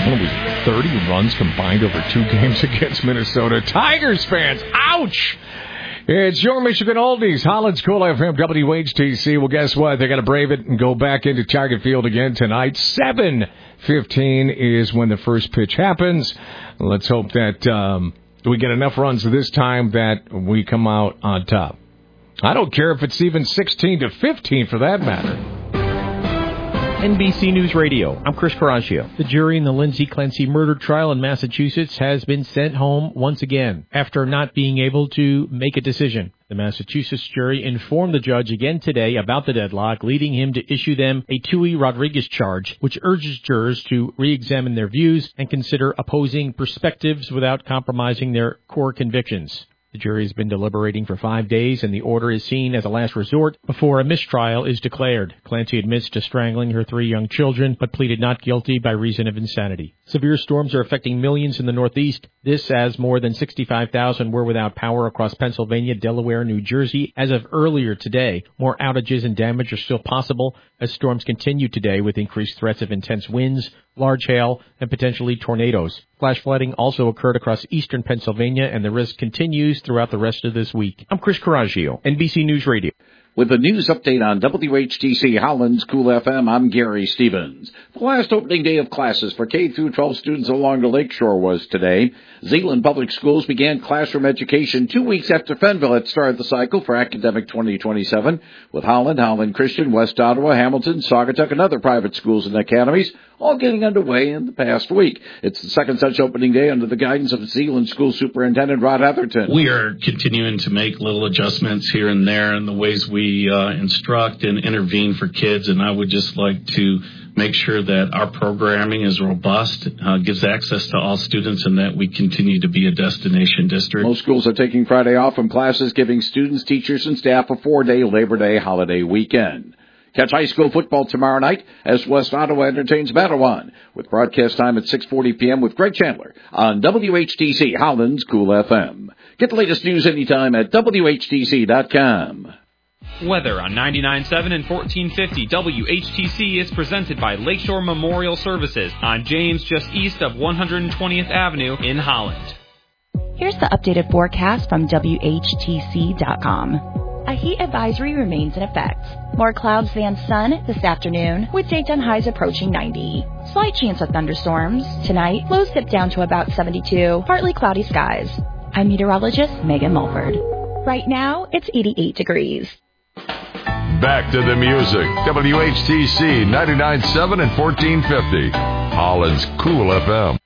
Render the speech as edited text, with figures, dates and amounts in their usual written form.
What was it, 30 runs combined over 2 games against Minnesota. Tigers fans, ouch! It's your Michigan Oldies, Holland's Cool FM, WHTC. Well, guess what? They got to brave it and go back into Target Field again tonight. 7:15 is when the first pitch happens. Let's hope that we get enough runs this time that we come out on top. I don't care if it's even 16-15 for that matter. NBC News Radio. I'm Chris Caraccio. The jury in the Lindsay Clancy murder trial in Massachusetts has been sent home once again after not being able to make a decision. The Massachusetts jury informed the judge again today about the deadlock, leading him to issue them a Tui Rodriguez charge, which urges jurors to re-examine their views and consider opposing perspectives without compromising their core convictions. The jury has been deliberating for 5 days, and the order is seen as a last resort before a mistrial is declared. Clancy admits to strangling her 3 young children, but pleaded not guilty by reason of insanity. Severe storms are affecting millions in the Northeast. This as more than 65,000 were without power across Pennsylvania, Delaware, New Jersey. As of earlier today, more outages and damage are still possible as storms continue today with increased threats of intense winds, large hail, and potentially tornadoes. Flash flooding also occurred across eastern Pennsylvania, and the risk continues throughout the rest of this week. I'm Chris Caraccio, NBC News Radio. With a news update on WHTC Holland's Cool FM, I'm Gary Stevens. The last opening day of classes for K-12 students along the lakeshore was today. Zeeland Public Schools began classroom education 2 weeks after Fenville had started the cycle for academic 2027, with Holland Christian, West Ottawa, Hamilton, Saugatuck, and other private schools and academies all getting underway in the past week. It's the second such opening day under the guidance of Zeeland School Superintendent Rod Heatherton. We are continuing to make little adjustments here and there in the ways we instruct and intervene for kids, and I would just like to make sure that our programming is robust, gives access to all students, and that we continue to be a destination district. Most schools are taking Friday off from classes, giving students, teachers, and staff a 4-day Labor Day holiday weekend. Catch high school football tomorrow night as West Ottawa entertains Matawan, with broadcast time at 6:40 p.m. with Greg Chandler on WHTC Holland's Cool FM. Get the latest news anytime at WHTC.com. Weather on 99.7 and 1450 WHTC is presented by Lakeshore Memorial Services on James, just east of 120th Avenue in Holland. Here's the updated forecast from WHTC.com. A heat advisory remains in effect. More clouds than sun this afternoon, with daytime highs approaching 90. Slight chance of thunderstorms. Tonight, lows dip down to about 72, partly cloudy skies. I'm meteorologist Megan Mulford. Right now, it's 88 degrees. Back to the music. WHTC 99.7 and 1450. Holland's Cool FM.